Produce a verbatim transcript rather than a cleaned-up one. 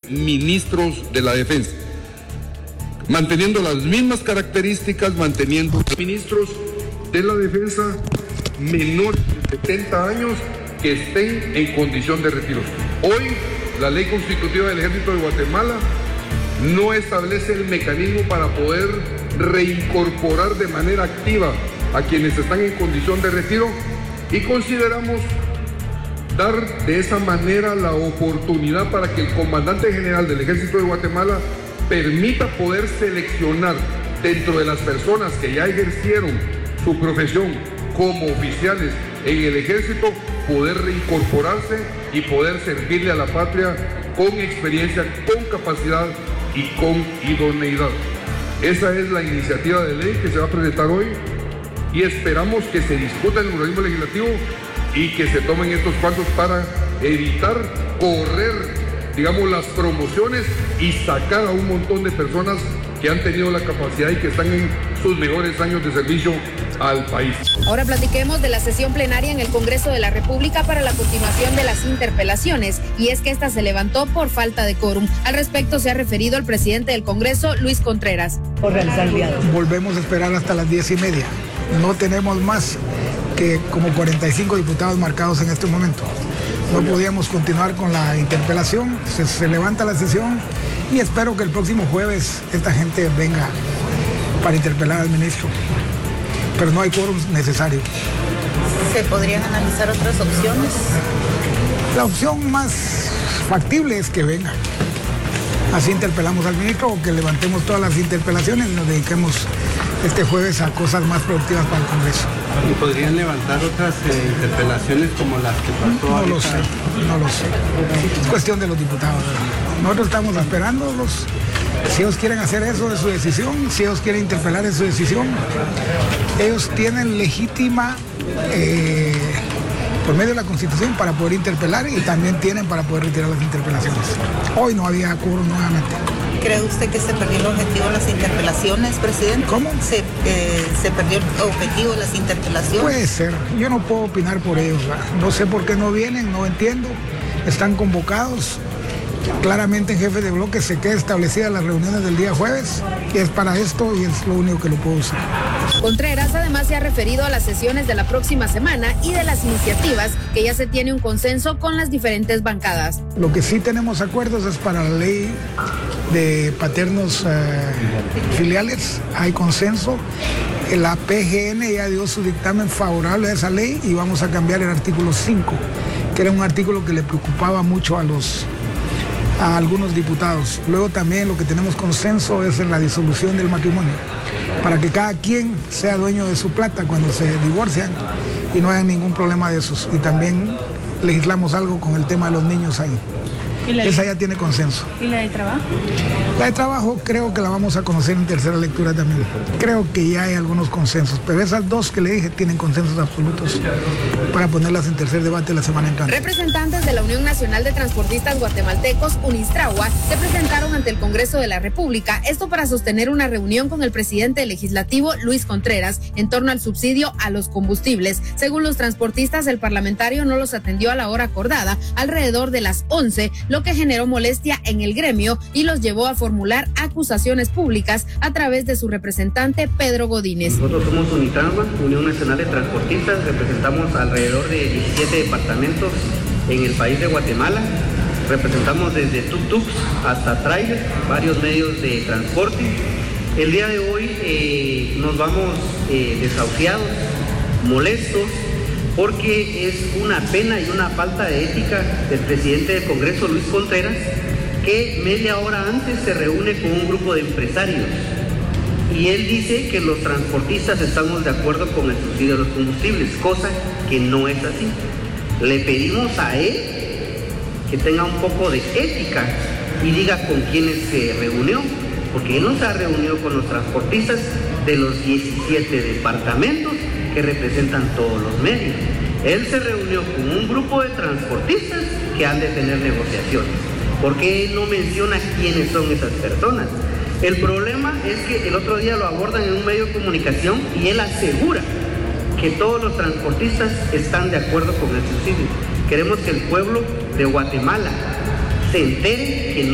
ministros de la Defensa, manteniendo las mismas características, manteniendo ministros de la Defensa menores de setenta años que estén en condición de retiro. Hoy, la ley constitutiva del Ejército de Guatemala no establece el mecanismo para poder reincorporar de manera activa a quienes están en condición de retiro, y consideramos dar de esa manera la oportunidad para que el comandante general del Ejército de Guatemala permita poder seleccionar dentro de las personas que ya ejercieron su profesión como oficiales en el Ejército, poder reincorporarse y poder servirle a la patria con experiencia, con capacidad y con idoneidad. Esa es la iniciativa de ley que se va a presentar hoy y esperamos que se discuta en el organismo legislativo y que se tomen estos pasos para evitar correr, digamos, las promociones y sacar a un montón de personas que han tenido la capacidad y que están en sus mejores años de servicio al país. Ahora platiquemos de la sesión plenaria en el Congreso de la República para la continuación de las interpelaciones, y es que esta se levantó por falta de quórum. Al respecto se ha referido el presidente del Congreso, Luis Contreras. Volvemos a esperar hasta las diez y media. No tenemos más que como cuarenta y cinco diputados marcados en este momento. No podíamos continuar con la interpelación, se, se levanta la sesión y espero que el próximo jueves esta gente venga para interpelar al ministro, pero no hay quórum necesario. ¿Se podrían analizar otras opciones? La opción más factible es que venga. Así interpelamos al ministro, o que levantemos todas las interpelaciones y nos dediquemos este jueves a cosas más productivas para el Congreso. ¿Y podrían levantar otras eh, interpelaciones como las que pasó No ahorita? lo sé, no lo sé. Es cuestión de los diputados. Nosotros estamos esperándolos. Si ellos quieren hacer eso, es su decisión. Si ellos quieren interpelar, es su decisión. Ellos tienen legítima, eh, por medio de la Constitución, para poder interpelar, y también tienen para poder retirar las interpelaciones. Hoy no había quórum nuevamente. ¿Cree usted que se perdió el objetivo de las interpelaciones, presidente? ¿Cómo? ¿Se, eh, se perdió el objetivo de las interpelaciones? Puede ser. Yo no puedo opinar por ellos, ¿verdad? No sé por qué no vienen, no entiendo. Están convocados. Claramente en jefe de bloque se queda establecida las reuniones del día jueves, y es para esto y es lo único que lo puedo usar. Contreras además se ha referido a las sesiones de la próxima semana y de las iniciativas que ya se tiene un consenso con las diferentes bancadas. Lo que sí tenemos acuerdos es para la ley de paternos eh, filiales, hay consenso. La P G N ya dio su dictamen favorable a esa ley y vamos a cambiar el artículo cinco, que era un artículo que le preocupaba mucho a los a algunos diputados. Luego también lo que tenemos consenso es en la disolución del matrimonio, para que cada quien sea dueño de su plata cuando se divorcian y no haya ningún problema de esos. Y también legislamos algo con el tema de los niños ahí. Esa ya tiene consenso. ¿Y la de trabajo? La de trabajo creo que la vamos a conocer en tercera lectura también. Creo que ya hay algunos consensos, pero esas dos que le dije tienen consensos absolutos para ponerlas en tercer debate la semana entrante. Representantes de la Unión Nacional de Transportistas Guatemaltecos, Unistragua, se presentaron ante el Congreso de la República, esto para sostener una reunión con el presidente legislativo, Luis Contreras, en torno al subsidio a los combustibles. Según los transportistas, el parlamentario no los atendió a la hora acordada, alrededor de las once, lo que generó molestia en el gremio y los llevó a formular acusaciones públicas a través de su representante Pedro Godínez. Nosotros somos Unitragua, Unión Nacional de Transportistas, representamos alrededor de diecisiete departamentos en el país de Guatemala, representamos desde tuk-tuks hasta trailers, varios medios de transporte. El día de hoy eh, nos vamos eh, desahuciados, molestos, porque es una pena y una falta de ética del presidente del Congreso, Luis Contreras, que media hora antes se reúne con un grupo de empresarios y él dice que los transportistas estamos de acuerdo con el subsidio de los combustibles, cosa que no es así. Le pedimos a él que tenga un poco de ética y diga con quiénes se reunió, porque él no se ha reunido con los transportistas de los diecisiete departamentos que representan todos los medios. Él se reunió con un grupo de transportistas que han de tener negociaciones. ¿Por qué él no menciona quiénes son esas personas? El problema es que el otro día lo abordan en un medio de comunicación y él asegura que todos los transportistas están de acuerdo con el subsidio. Queremos que el pueblo de Guatemala se entere que no